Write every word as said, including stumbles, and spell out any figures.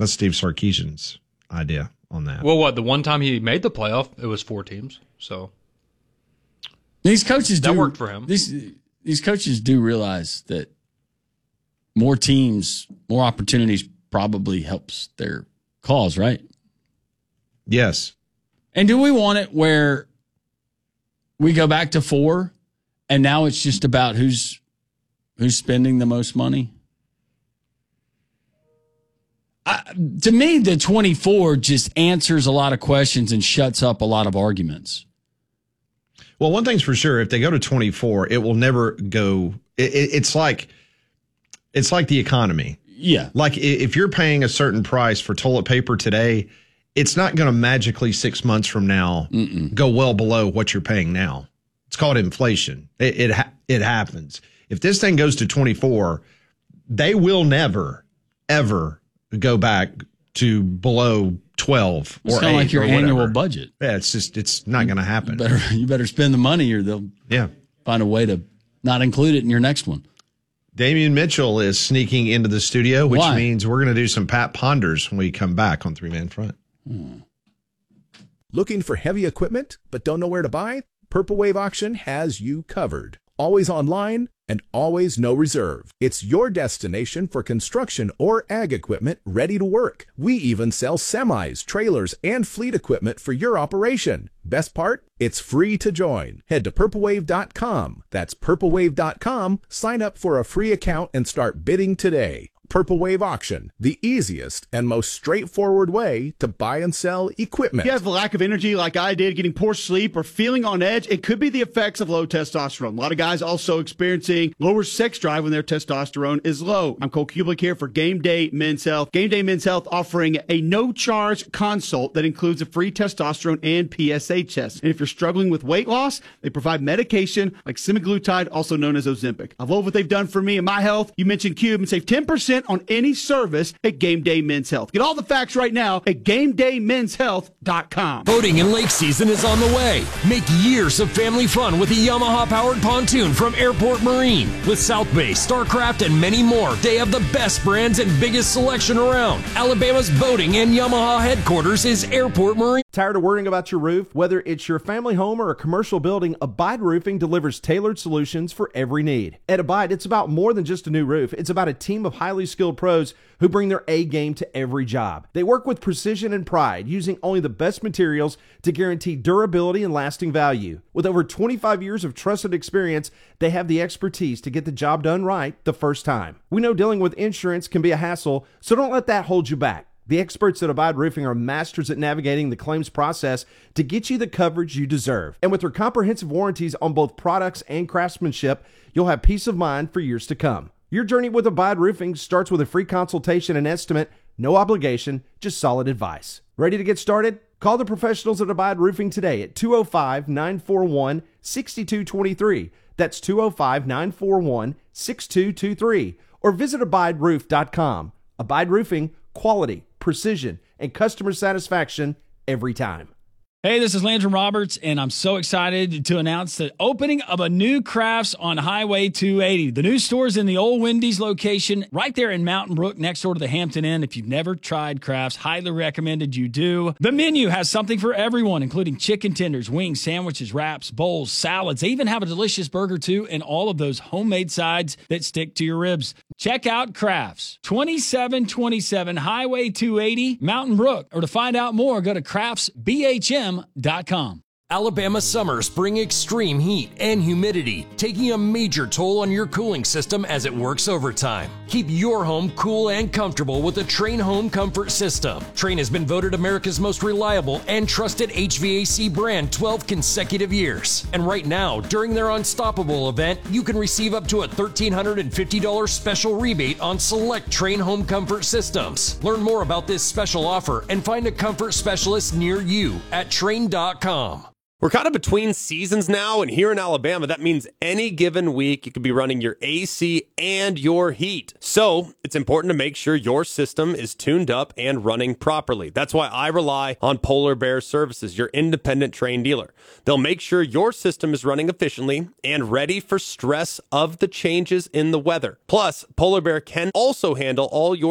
That's Steve Sarkisian's idea on that. Well, what, the one time he made the playoff, it was four teams. So these coaches that do, worked for him. These these coaches do realize that more teams, more opportunities probably helps their cause, right? Yes. And do we want it where we go back to four and now it's just about who's who's spending the most money? Uh, to me, the twenty-four just answers a lot of questions and shuts up a lot of arguments. Well, one thing's for sure: if they go to twenty-four, it will never go. It, it, it's like it's like the economy. Yeah, like if you're paying a certain price for toilet paper today, it's not going to magically six months from now Mm-mm. go well below what you're paying now. It's called inflation. It it, ha- it happens. If this thing goes to twenty-four, they will never ever go back to below twelve it's or kind of like your annual whatever. budget. Yeah, it's just it's not going to happen. You better, you better spend the money, or they'll yeah find a way to not include it in your next one. Damian Mitchell is sneaking into the studio, which Why? means we're going to do some Pat Ponders when we come back on Three Man Front. Hmm. Looking for heavy equipment but don't know where to buy? Purple Wave Auction has you covered. Always online and always no reserve. It's your destination for construction or ag equipment ready to work. We even sell semis, trailers, and fleet equipment for your operation. Best part? It's free to join. Head to purple wave dot com. That's purple wave dot com. Sign up for a free account and start bidding today. Purple Wave Auction, the easiest and most straightforward way to buy and sell equipment. If you have a lack of energy like I did, getting poor sleep, or feeling on edge, it could be the effects of low testosterone. A lot of guys also experiencing lower sex drive when their testosterone is low. I'm Cole Kublik here for Game Day Men's Health. Game Day Men's Health offering a no-charge consult that includes a free testosterone and P S A test. And if you're struggling with weight loss, they provide medication like semaglutide, also known as Ozempic. I love what they've done for me and my health. You mentioned Cube and save ten percent on any service at Game Day Men's Health. Get all the facts right now at game day men's health dot com. Boating and lake season is on the way. Make years of family fun with a Yamaha-powered pontoon from Airport Marine. With South Bay, StarCraft, and many more, they have the best brands and biggest selection around. Alabama's boating and Yamaha headquarters is Airport Marine. Tired of worrying about your roof? Whether it's your family home or a commercial building, Abide Roofing delivers tailored solutions for every need. At Abide, it's about more than just a new roof. It's about a team of highly skilled pros who bring their A game to every job. They work with precision and pride, using only the best materials to guarantee durability and lasting value. With over twenty-five years of trusted experience, they have the expertise to get the job done right the first time. We know dealing with insurance can be a hassle, so don't let that hold you back. The experts at Abide Roofing are masters at navigating the claims process to get you the coverage you deserve. And with their comprehensive warranties on both products and craftsmanship, you'll have peace of mind for years to come. Your journey with Abide Roofing starts with a free consultation and estimate, no obligation, just solid advice. Ready to get started? Call the professionals at Abide Roofing today at two oh five, nine four one, six two two three. That's two oh five, nine four one, six two two three. Or visit abide roof dot com. Abide Roofing, quality, precision, and customer satisfaction every time. Hey, this is Landon Roberts, and I'm so excited to announce the opening of a new Crafts on Highway two eighty. The new store is in the old Wendy's location right there in Mountain Brook next door to the Hampton Inn. If you've never tried Crafts, highly recommended you do. The menu has something for everyone, including chicken tenders, wings, sandwiches, wraps, bowls, salads. They even have a delicious burger, too, and all of those homemade sides that stick to your ribs. Check out Crafts, twenty-seven twenty-seven Highway two eighty, Mountain Brook. Or to find out more, go to crafts b h m dot com. Alabama summers bring extreme heat and humidity, taking a major toll on your cooling system as it works overtime. Keep your home cool and comfortable with the Trane Home Comfort System. Trane has been voted America's most reliable and trusted H V A C brand twelve consecutive years. And right now, during their Unstoppable event, you can receive up to a one thousand three hundred fifty dollars special rebate on select Trane Home Comfort systems. Learn more about this special offer and find a comfort specialist near you at trane dot com. We're kind of between seasons now, and here in Alabama, that means any given week you could be running your A C and your heat. So it's important to make sure your system is tuned up and running properly. That's why I rely on Polar Bear Services, your independent Trane dealer. They'll make sure your system is running efficiently and ready for stress of the changes in the weather. Plus, Polar Bear can also handle all your